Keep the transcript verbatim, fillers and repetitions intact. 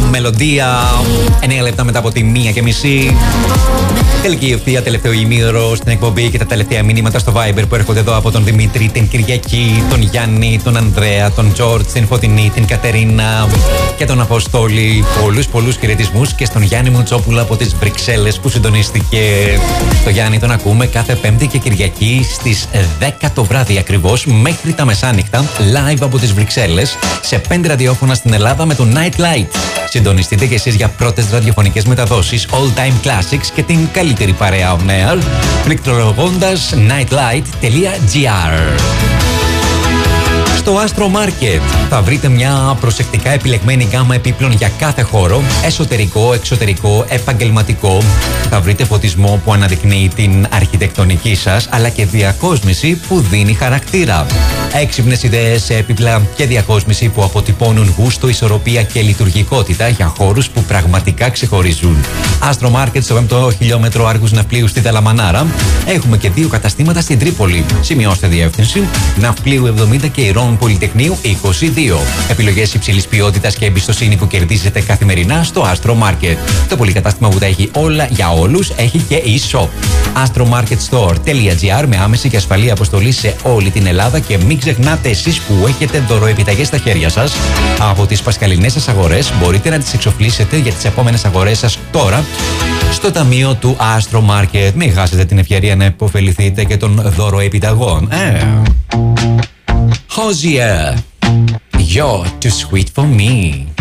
Μελωδία. εννέα λεπτά μετά από τη μία και μισή. Τελική ευθεία, τελευταίο ημίωρο στην εκπομπή και τα τελευταία μηνύματα στο Viber που έρχονται εδώ από τον Δημήτρη, την Κυριακή, τον Γιάννη, τον Ανδρέα, τον Τζόρτζ, την Φωτεινή, την Κατερίνα και τον Αποστόλη. Πολλούς πολλούς χαιρετισμούς και στον Γιάννη Μουτσόπουλο από τις Βρυξέλλες που συντονίστηκε. Το Γιάννη τον ακούμε κάθε Πέμπτη και Κυριακή στις δέκα το βράδυ ακριβώς μέχρι τα μεσάνυχτα, live από τις Βρυξέλλες σε πέντε ραδιόφωνα στην Ελλάδα με το Night Light. Συντονιστείτε και εσείς για πρώτες ραδιοφωνικές μεταδόσεις All Time Classics και την καλύτερη παρέα on air, πληκτρολογώντας nightlight τελεία gr. Στο Astro Market θα βρείτε μια προσεκτικά επιλεγμένη γκάμα επίπλων για κάθε χώρο, εσωτερικό, εξωτερικό, επαγγελματικό. Θα βρείτε φωτισμό που αναδεικνύει την αρχιτεκτονική σας, αλλά και διακόσμηση που δίνει χαρακτήρα. Έξυπνες ιδέες σε έπιπλα και διακόσμηση που αποτυπώνουν γούστο, ισορροπία και λειτουργικότητα για χώρους που πραγματικά ξεχωρίζουν. Astro Market στο πέμπτο χιλιόμετρο Άργους Ναυπλίου στη Δαλαμανάρα. Έχουμε και δύο καταστήματα στην Τρίπολη. Σημειώστε διεύθυνση Ναυπλίου εβδομήντα και Ηρών Πολυτεχνείου είκοσι δύο. Επιλογές υψηλής ποιότητας και εμπιστοσύνη που κερδίζετε καθημερινά στο Astro Market. Το πολυκατάστημα που τα έχει όλα για όλους έχει και e-shop. astromarketstore.gr με άμεση και ασφαλή αποστολή σε όλη την Ελλάδα και μην ξεχνάτε εσείς που έχετε δωροεπιταγές στα χέρια σας. Από τις πασχαλινές σας αγορές μπορείτε να τις εξοφλήσετε για τις επόμενες αγορές σας τώρα στο ταμείο του Astro Market. Μην χάσετε την ευκαιρία να υποφεληθείτε και των δωροεπιταγών. Ε. Hosier, you're too sweet for me.